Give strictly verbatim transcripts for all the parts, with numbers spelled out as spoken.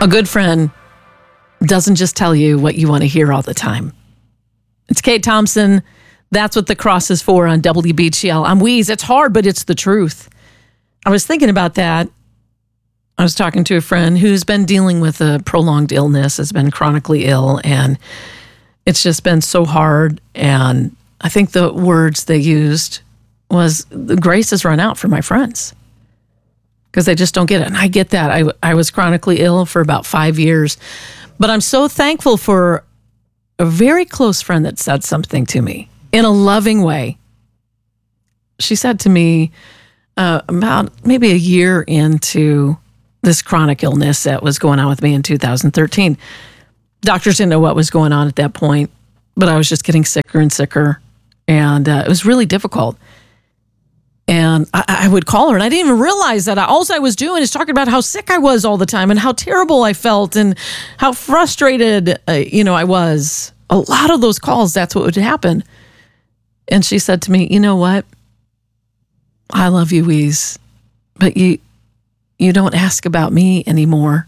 A good friend doesn't just tell you what you want to hear all the time. It's Kate Thompson. That's what the cross is for on W B G L. I'm Wheeze. It's hard, but it's the truth. I was thinking about that. I was talking to a friend who's been dealing with a prolonged illness, has been chronically ill, and it's just been so hard. And I think the words they used was, the grace has run out for my friends because they just don't get it. And I get that. I, I was chronically ill for about five years, but I'm so thankful for a very close friend that said something to me in a loving way. She said to me uh, about maybe a year into this chronic illness that was going on with me in two thousand thirteen. Doctors didn't know what was going on at that point, but I was just getting sicker and sicker, and uh, it was really difficult. And I, I would call her, and I didn't even realize that I, all I was doing is talking about how sick I was all the time and how terrible I felt and how frustrated uh, you know, I was. A lot of those calls, that's what would happen. And she said to me, you know what? I love you, Wheeze, but you you don't ask about me anymore.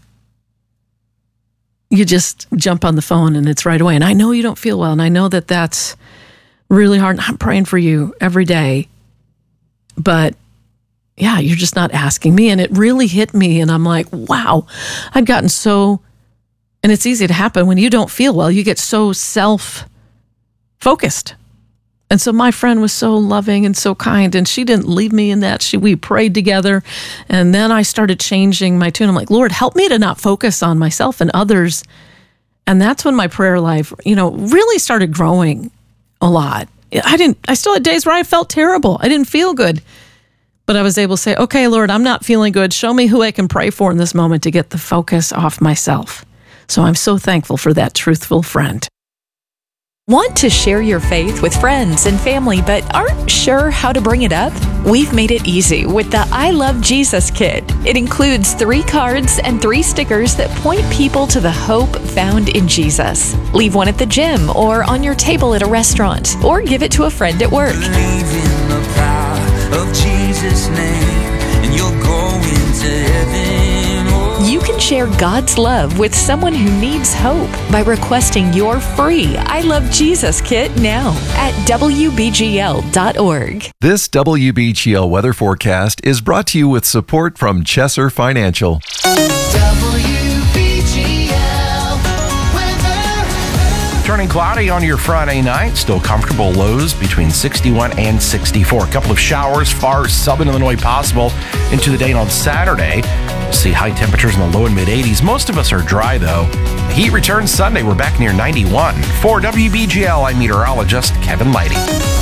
You just jump on the phone and it's right away. And I know you don't feel well, and I know that that's really hard. I'm praying for you every day. But yeah, you're just not asking me. And it really hit me. And I'm like, wow, I'd gotten so, and it's easy to happen when you don't feel well, you get so self-focused. And so my friend was so loving and so kind, and she didn't leave me in that. She, we prayed together, and then I started changing my tune. I'm like, Lord, help me to not focus on myself and others. And that's when my prayer life, you know, really started growing a lot. I didn't, I still had days where I felt terrible. I didn't feel good, but I was able to say, okay, Lord, I'm not feeling good. Show me who I can pray for in this moment to get the focus off myself. So I'm so thankful for that truthful friend. Want to share your faith with friends and family, but aren't sure how to bring it up? We've made it easy with the I Love Jesus Kit. It includes three cards and three stickers that point people to the hope found in Jesus. Leave one at the gym or on your table at a restaurant, or give it to a friend at work. Believe in the power of Jesus' name, and you'll go into heaven. You can share God's love with someone who needs hope by requesting your free I Love Jesus Kit now at W B G L dot org. This W B G L weather forecast is brought to you with support from Chesser Financial. W B G L weather. Turning cloudy on your Friday night. Still comfortable lows between sixty-one and sixty-four. A couple of showers far southern Illinois possible into the day on Saturday. We'll see high temperatures in the low and mid eighties. Most of us are dry, though. The heat returns Sunday. We're back near ninety-one. For W B G L, I'm meteorologist Kevin Lighty.